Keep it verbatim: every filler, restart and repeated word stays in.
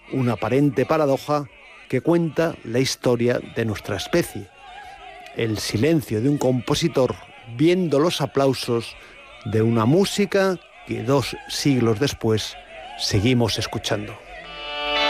una aparente paradoja que cuenta la historia de nuestra especie. El silencio de un compositor viendo los aplausos de una música que dos siglos después seguimos escuchando.